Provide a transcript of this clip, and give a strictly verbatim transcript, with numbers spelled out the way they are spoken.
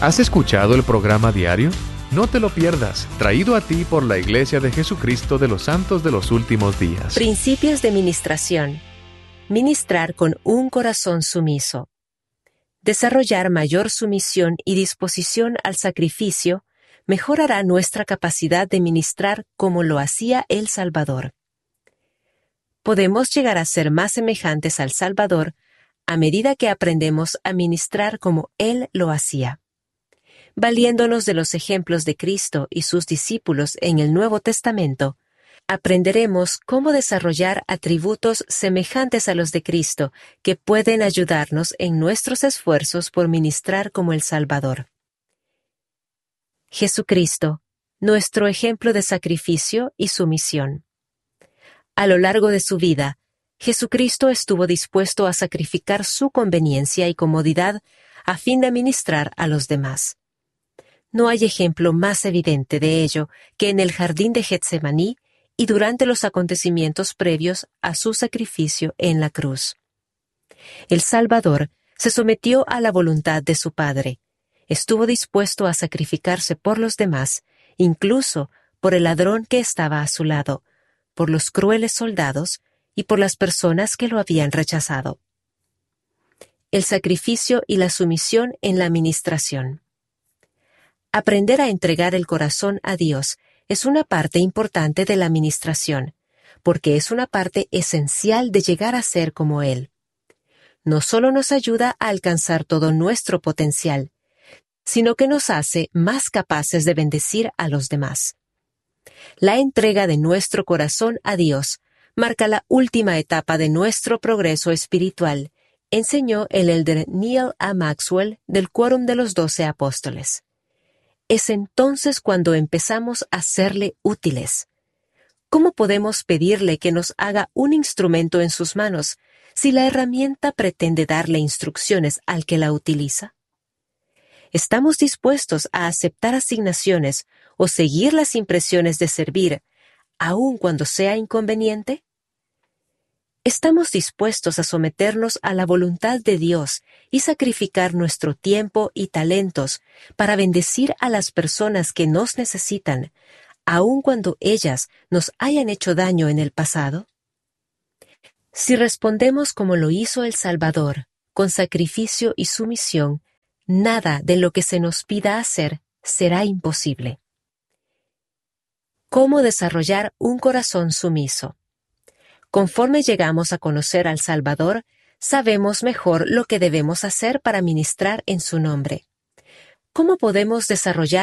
¿Has escuchado el programa diario? No te lo pierdas, traído a ti por la Iglesia de Jesucristo de los Santos de los Últimos Días. Principios de ministración. Ministrar con un corazón sumiso. Desarrollar mayor sumisión y disposición al sacrificio mejorará nuestra capacidad de ministrar como lo hacía el Salvador. Podemos llegar a ser más semejantes al Salvador a medida que aprendemos a ministrar como Él lo hacía. Valiéndonos de los ejemplos de Cristo y sus discípulos en el Nuevo Testamento, aprenderemos cómo desarrollar atributos semejantes a los de Cristo que pueden ayudarnos en nuestros esfuerzos por ministrar como el Salvador. Jesucristo, nuestro ejemplo de sacrificio y sumisión. A lo largo de su vida, Jesucristo estuvo dispuesto a sacrificar su conveniencia y comodidad a fin de ministrar a los demás. No hay ejemplo más evidente de ello que en el jardín de Getsemaní y durante los acontecimientos previos a su sacrificio en la cruz. El Salvador se sometió a la voluntad de su Padre. Estuvo dispuesto a sacrificarse por los demás, incluso por el ladrón que estaba a su lado, por los crueles soldados y por las personas que lo habían rechazado. El sacrificio y la sumisión en la ministración. Aprender a entregar el corazón a Dios es una parte importante de la ministración, porque es una parte esencial de llegar a ser como Él. No solo nos ayuda a alcanzar todo nuestro potencial, sino que nos hace más capaces de bendecir a los demás. La entrega de nuestro corazón a Dios marca la última etapa de nuestro progreso espiritual, enseñó el elder Neal A. Maxwell del Quórum de los Doce Apóstoles. Es entonces cuando empezamos a serle útiles. ¿Cómo podemos pedirle que nos haga un instrumento en sus manos si la herramienta pretende darle instrucciones al que la utiliza? ¿Estamos dispuestos a aceptar asignaciones o seguir las impresiones de servir, aun cuando sea inconveniente? ¿Estamos dispuestos a someternos a la voluntad de Dios y sacrificar nuestro tiempo y talentos para bendecir a las personas que nos necesitan, aun cuando ellas nos hayan hecho daño en el pasado? Si respondemos como lo hizo el Salvador, con sacrificio y sumisión, nada de lo que se nos pida hacer será imposible. ¿Cómo desarrollar un corazón sumiso? Conforme llegamos a conocer al Salvador, sabemos mejor lo que debemos hacer para ministrar en su nombre. ¿Cómo podemos desarrollar